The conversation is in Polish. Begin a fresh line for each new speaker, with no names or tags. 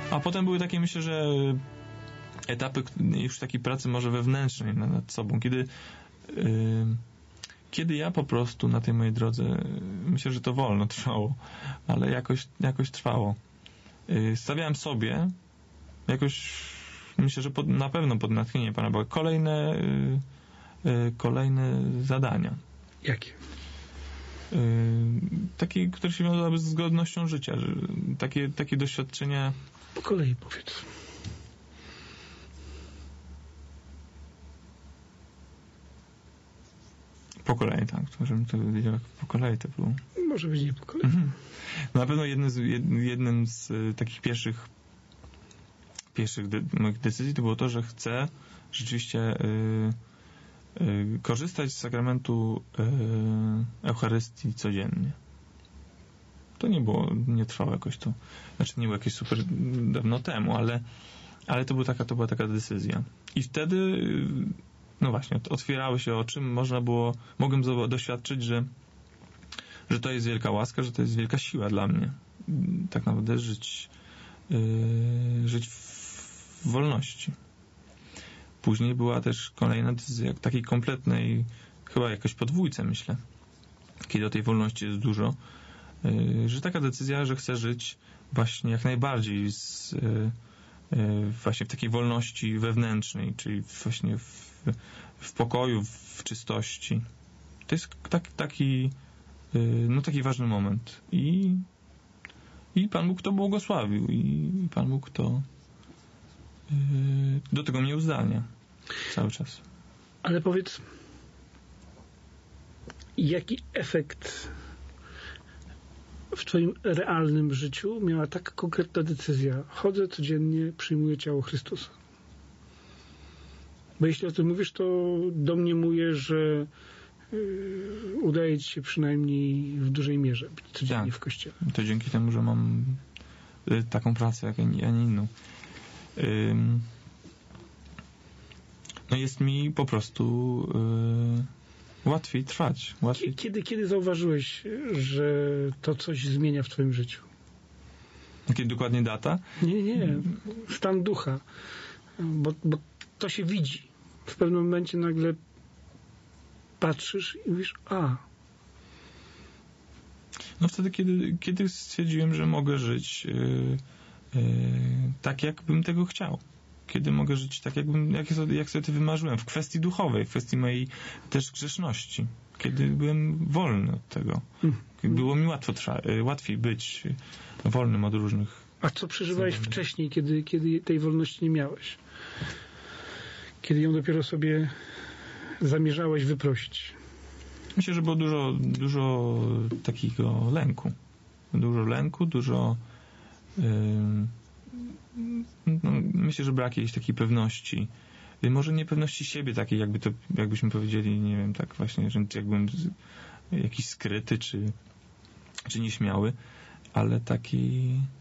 A potem były takie, myślę, że etapy już takiej pracy może wewnętrznej nad sobą, kiedy ja po prostu na tej mojej drodze, myślę, że to wolno trwało, ale jakoś trwało. Stawiałem sobie jakoś, myślę, że na pewno pod natchnieniem Pana Boga kolejne zadania.
Jakie?
Takie, które się wiązały z godnością życia. Takie doświadczenia.
Po kolei powiedz.
Po kolei, tak. Żebym to wiedział, jak po kolei to było.
Może być nie po kolei.
Na pewno jednym z takich pierwszych moich decyzji to było to, że chcę rzeczywiście korzystać z sakramentu Eucharystii codziennie. To nie trwało jakoś to, znaczy nie było jakieś super dawno temu, ale to była taka decyzja. I wtedy no właśnie, otwierały się oczy, mogłem doświadczyć, że to jest wielka łaska, że to jest wielka siła dla mnie. Tak naprawdę żyć w wolności. Później była też kolejna decyzja, takiej kompletnej, chyba jakoś podwójce, myślę, kiedy o tej wolności jest dużo, że taka decyzja, że chcę żyć właśnie jak najbardziej właśnie w takiej wolności wewnętrznej, czyli właśnie w pokoju, w czystości. To jest taki ważny moment. I Pan Bóg to błogosławił. I Pan Bóg to do tego mnie uzdalnia cały czas.
Ale powiedz, jaki efekt w twoim realnym życiu miała taka konkretna decyzja? Chodzę codziennie, przyjmuję ciało Chrystusa. Bo jeśli o tym mówisz, to domniemuję, że udaje ci się przynajmniej w dużej mierze być codziennie w kościele.
To dzięki temu, że mam taką pracę, a nie inną. No jest mi po prostu łatwiej trwać.
Kiedy zauważyłeś, że to coś zmienia w twoim życiu?
Kiedy dokładnie data?
Nie. Stan ducha. Bo to się widzi. W pewnym momencie nagle patrzysz i mówisz,
No wtedy, kiedy stwierdziłem, że mogę żyć tak, jakbym tego chciał. Kiedy mogę żyć tak, jak sobie to wymarzyłem. W kwestii duchowej, w kwestii mojej też grzeszności. Kiedy byłem wolny od tego. Było mi łatwiej być wolnym od różnych...
A co przeżywałeś wcześniej, kiedy tej wolności nie miałeś? Kiedy ją dopiero sobie zamierzałeś wyprosić?
Myślę, że było dużo takiego lęku. Myślę, że brak jakiejś takiej pewności. Może nie pewności siebie takiej, jakbyśmy powiedzieli, nie wiem, tak właśnie, że jakbym jakiś skryty, czy nieśmiały, ale takiej